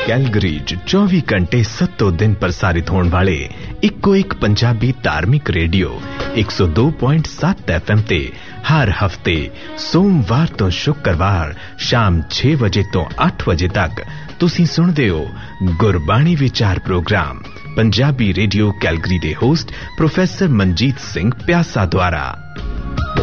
Calgary 'ਚ 24 ਘੰਟੇ 7 ਦਿਨ ਪ੍ਰਸਾਰਿਤ ਹੋਣ ਵਾਲੇ ਇੱਕੋ ਇੱਕ ਪੰਜਾਬੀ ਧਾਰਮਿਕ ਰੇਡੀਓ 102.7 FM ਤੇ ਹਰ ਹਫਤੇ ਸੋਮਵਾਰ ਤੋਂ ਸ਼ੁੱਕਰਵਾਰ ਸ਼ਾਮ 6 ਵਜੇ ਤੋਂ 8 ਵਜੇ ਤੱਕ ਤੁਸੀਂ ਸੁਣਦੇ ਹੋ ਗੁਰਬਾਣੀ ਵਿਚਾਰ ਪ੍ਰੋਗਰਾਮ ਪੰਜਾਬੀ ਰੇਡੀਓ ਕੈਲਗਰੀ ਦੇ ਹੋਸਟ ਪ੍ਰੋਫੈਸਰ ਮਨਜੀਤ ਸਿੰਘ ਪਿਆਸਾ ਦੁਆਰਾ।